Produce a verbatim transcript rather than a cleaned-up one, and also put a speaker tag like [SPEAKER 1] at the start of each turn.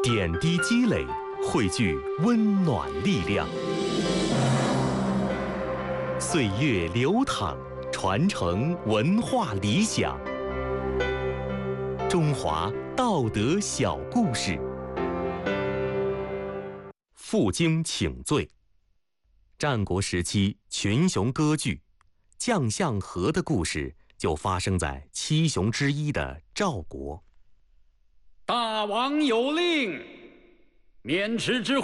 [SPEAKER 1] 点滴积累，汇聚温暖力量。岁月流淌，传承文化理想。中华道德小故事。负荆请罪。战国时期群雄割据，将相和的故事就发生在七雄之一的赵国。
[SPEAKER 2] 大王有令，渑池之